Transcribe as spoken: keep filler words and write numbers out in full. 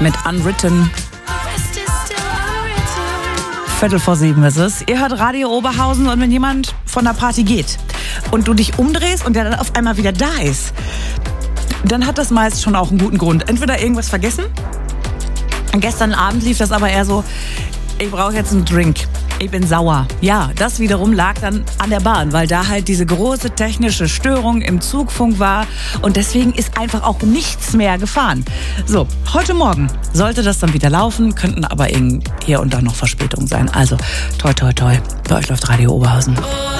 mit Unwritten. Viertel vor sieben ist es. Ihr hört Radio Oberhausen und wenn jemand von der Party geht und du dich umdrehst und der dann auf einmal wieder da ist, dann hat das meist schon auch einen guten Grund. Entweder irgendwas vergessen. Gestern Abend lief das aber eher so, ich brauche jetzt einen Drink. Ich bin sauer. Ja, das wiederum lag dann an der Bahn, weil da halt diese große technische Störung im Zugfunk war und deswegen ist einfach auch nichts mehr gefahren. So, heute Morgen sollte das dann wieder laufen, könnten aber hier und da noch Verspätungen sein. Also, toi, toi, toi, bei euch läuft Radio Oberhausen.